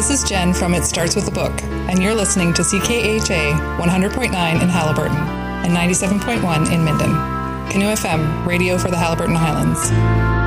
This is Jen from It Starts With a Book, and you're listening to CKHA 100.9 in Haliburton and 97.1 in Minden. Canoe FM, radio for the Haliburton Highlands.